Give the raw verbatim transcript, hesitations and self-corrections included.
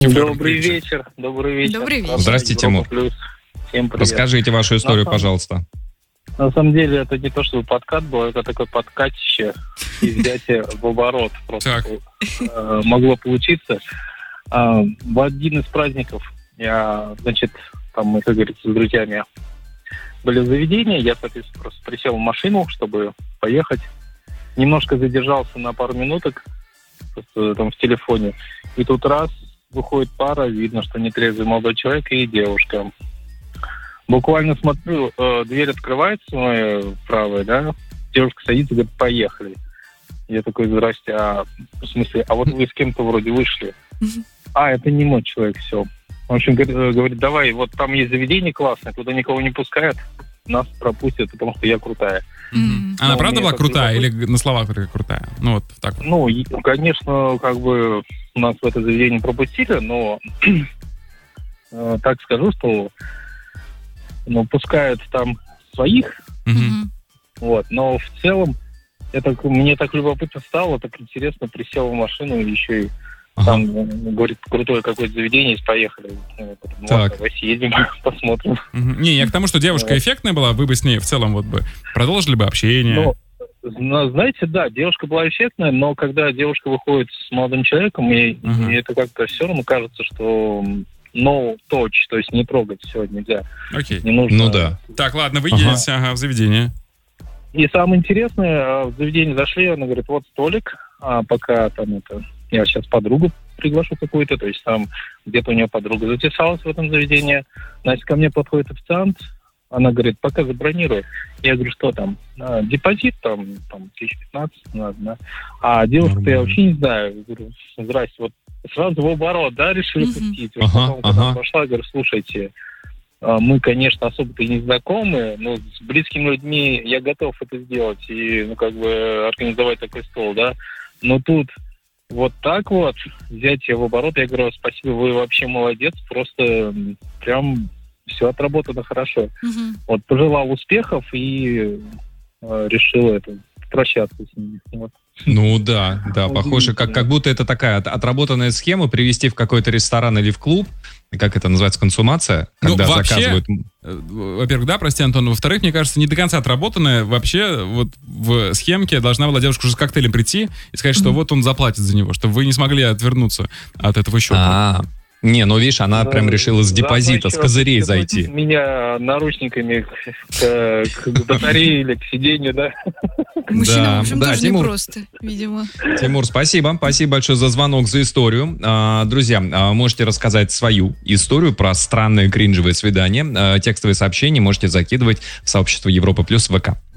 Добрый вечер. Добрый вечер. Добрый вечер. Здравствуйте, Тимур. Всем привет. Расскажите вашу историю, на пожалуйста. Самом, на самом деле, это не то, что подкат был, это такое подкатище и взятие в оборот. Просто э, могло получиться. Э, в один из праздников я, значит, там мы, как говорится, с друзьями были в заведении. Я, соответственно, просто присел в машину, чтобы поехать. Немножко задержался на пару минуток просто, там в телефоне. И тут раз выходит пара, видно, что нетрезвый молодой человек и девушка. Буквально смотрю, э, дверь открывается моя правая, да, девушка садится и говорит, поехали. Я такой, здрасте, а в смысле, а вот вы с кем-то вроде вышли. А, это не мой человек, все. В общем, говорит, давай, вот там есть заведение классное, туда никого не пускают, нас пропустят, потому что я крутая. Mm-hmm. Она ну, правда была крутая или на словах только крутая? Ну, вот так вот. Ну, и, конечно, как бы нас в это заведение пропустили, но э, так скажу, что ну, пускают там своих, Mm-hmm. вот, но в целом это, мне так любопытно стало, так интересно, присел в машину и еще и ага. там, говорит, крутое какое-то заведение, есть, поехали. Ну, так. Давай съездим, посмотрим. Угу. Не, я к тому, что девушка эффектная была, вы бы с ней в целом вот бы продолжили бы общение. Ну, знаете, да, девушка была эффектная, но когда девушка выходит с молодым человеком, и, угу. и это как-то все равно кажется, что no touch, то есть не трогать все нельзя. Окей. Не нужно. Ну да. Так, ладно, вы ага. едете ага, в заведение. И самое интересное, в заведение зашли, она говорит, вот столик, а пока там это... Я сейчас подругу приглашу какую-то, то есть там где-то у нее подруга затесалась в этом заведении. Значит, ко мне подходит официант, она говорит, пока забронирую. Я говорю, что там? А, депозит там, там тысяч пятнадцать надо, да? А девушка-то я вообще не знаю. Я говорю, здрасте, вот сразу в оборот, да, решили mm-hmm. пустить. Вот ага, потом, когда ага. пошла, говорю, слушайте, мы, конечно, особо-то и не знакомы, но с близкими людьми я готов это сделать и, ну, как бы, организовать такой стол, да. Но тут вот так вот взять ее в оборот, я говорю, спасибо, вы вообще молодец, просто прям все отработано хорошо. Угу. Вот, пожелал успехов и э, решил это, прощаться с ними. Вот. Ну да, да, похоже, как, как будто это такая отработанная схема, привести в какой-то ресторан или в клуб, как это называется, консумация, когда ну, вообще, заказывают... Во-первых, да, прости, Антон, во-вторых, мне кажется, не до конца отработанная. Вообще, вот в схемке должна была девушка уже с коктейлем прийти и сказать, что mm-hmm. вот он заплатит за него, чтобы вы не смогли отвернуться от этого счета. А-а-а. Не, ну видишь, она да, прям решила с депозита, с козырей зайти. Меня наручниками к, к, к батарее или к сиденью, да? Мужчина, да, в общем, да, тоже Тимур, непросто, видимо. Тимур, спасибо. Спасибо большое за звонок, за историю. А, друзья, а, можете рассказать свою историю про странное кринжевое свидание. А, текстовые сообщения можете закидывать в сообщество Европа Плюс ВК.